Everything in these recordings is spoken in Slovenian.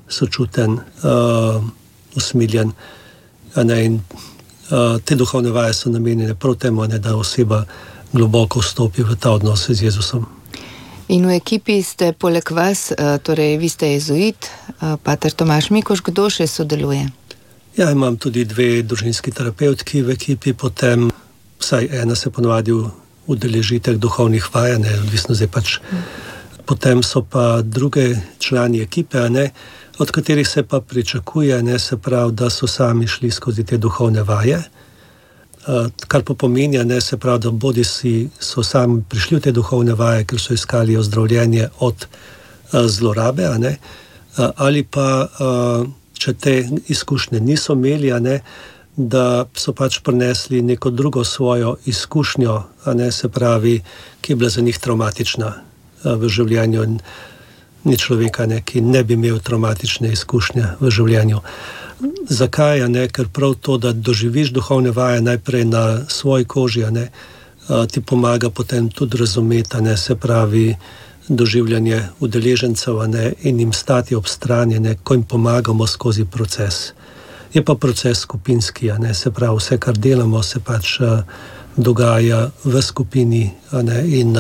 sočuten, usmiljen. In te duhovne vaje so namenjene prav temu, da oseba globoko vstopi v ta odnos z Jezusom. In v ekipi ste poleg vas, torej vi ste jezuit, pater Tomaž Mikoš, kdo še sodeluje? Ja, imam tudi 2 družinski terapevtki v ekipi, potem vsaj ena se ponovadi udeleži teh duhovnih vaj, odvisno zdaj pač. Potem so pa druge člani ekipe, od katerih se pa pričakuje, se pravi, da so sami šli skozi te duhovne vaje, kar pa pomeni, se pravi, da bodisi so sami prišli v te duhovne vaje, ker so iskali ozdravljenje od zlorabe, ali pa, če te izkušnje niso imeli, da so pač prinesli neko drugo svojo izkušnjo, se pravi, ki je bila za njih traumatična v življenju. Ni človeka, ki ne bi imel traumatične izkušnje v življenju. Zakaj? Ker prav to, da doživiš duhovne vaje najprej na svoji koži, ti pomaga potem tudi razumeti, se pravi, doživljanje udeležencev, in jim stati ob strani, ko jim pomagamo skozi proces. Je pa proces skupinski, se pravi, vse, kar delamo, se pač dogaja v skupini, in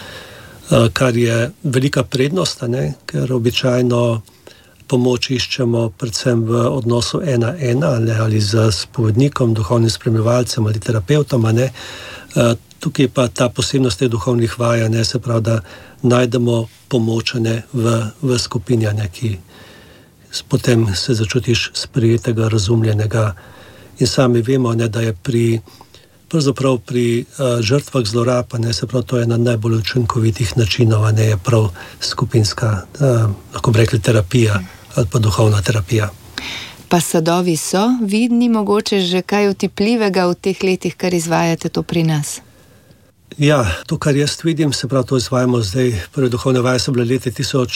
kar je velika prednost, ker običajno pomoč iščemo predvsem v odnosu 1:1, ali z spovednikom, duhovnim spremljevalcem ali terapevtom, tukaj pa ta posebnost teh duhovnih vaj, se pravi, da najdemo pomoč v skupini, ki potem se začutiš sprejetega, razumljenega. In sami vemo, da je pravzaprav pri žrtvah zlorab, se pravi, to je ena najbolj učinkovitih načinov, je prav skupinska, lahko bi rekli, terapija ali pa duhovna terapija. Pa sadovi so vidni, mogoče že kaj otipljivega v teh letih, kar izvajate to pri nas? Ja, to, kar jaz vidim, se pravi, to izvajamo zdaj, prve duhovne vaje so bile leta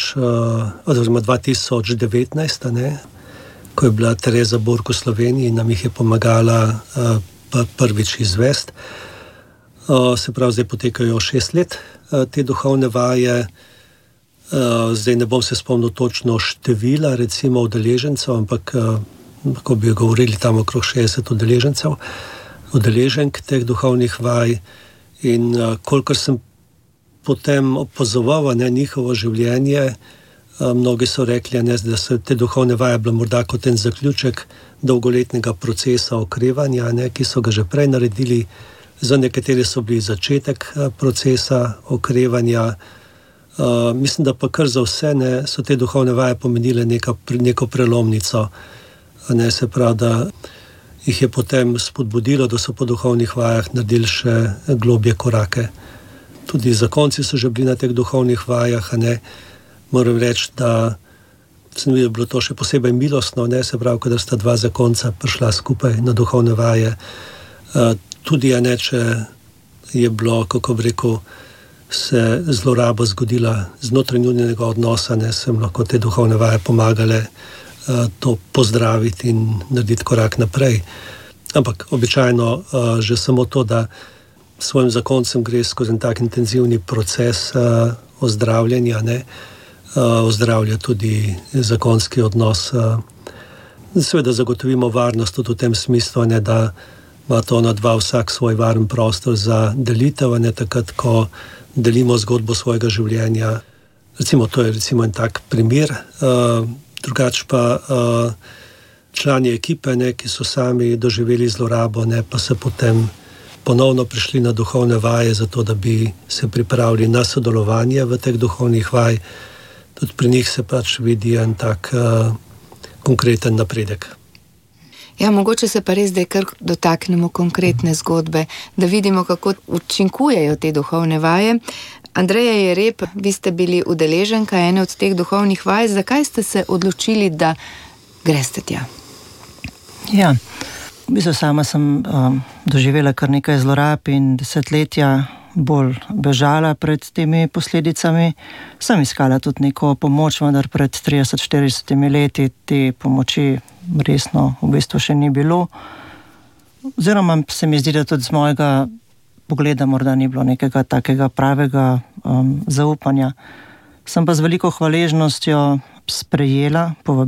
2019, ko je bila Tereza Bork v Sloveniji in nam jih je pomagala prvič izvesti. Se pravi, zdaj potekajo 6 let te duhovne vaje. Zdaj ne bom se spomnil točno števila, recimo udeležencev, ampak lahko bi govorili tam okrog 60 udeleženk teh duhovnih vaj. In kolikor sem potem opazoval njihovo življenje, mnogi so rekli, da so te duhovne vaje bile morda kot en zaključek dolgoletnega procesa okrevanja, ki so ga že prej naredili. Za nekateri so bili začetek procesa okrevanja. Mislim, da pa kar za vse so te duhovne vaje pomenile neko prelomnico. Se pravi, da jih je potem spodbudilo, da so po duhovnih vajah naredili še globje korake. Tudi zakonci so že bili na teh duhovnih vajah. Moram reči, da sem videl, da je bilo to še posebej milostno, se pravi, kadar sta 2 zakonca prišla skupaj na duhovne vaje. Tudi, če je bilo, kako bi rekel, se zloraba zgodila znotraj njunega odnosa, sem lahko te duhovne vaje pomagale to pozdraviti in narediti korak naprej. Ampak običajno že samo to, da svojim zakoncem gre skozi tak intenzivni proces ozdravljanja, ozdravlja tudi zakonski odnos. Seveda zagotovimo varnost tudi v tem smislu, da ima to ona 2 vsak svoj varen prostor za delitev, takrat, ko delimo zgodbo svojega življenja. Recimo, to je recimo en tak primer. Drugače pa člani ekipe, ki so sami doživeli zlorabo, pa se potem ponovno prišli na duhovne vaje, zato da bi se pripravili na sodelovanje v teh duhovnih vaj. Tudi pri njih se pač vidi en tak konkreten napredek. Ja, mogoče se pa res zdaj kar dotaknemo konkretne zgodbe, da vidimo, kako učinkujejo te duhovne vaje. Andreja Jereb, vi ste bili udeleženka ene od teh duhovnih vaj. Zakaj ste se odločili, da greste tja? Ja, v bistvu sama sem doživela kar nekaj zlorab in desetletja bolj bežala pred temi posledicami. Sem iskala tudi neko pomoč, vendar pred 30-40 leti te pomoči resno v bistvu še ni bilo. Oziroma se mi zdi, da tudi z mojega pogleda morda ni bilo nekega takega pravega zaupanja. Sem pa z veliko hvaležnostjo sprejela povabilo